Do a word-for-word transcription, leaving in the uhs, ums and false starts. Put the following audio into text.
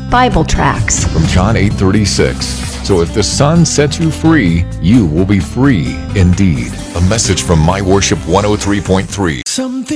Bible tracts. From John eight thirty-six. So if the Son sets you free, you will be free indeed. A message from My Worship one oh three point three. Something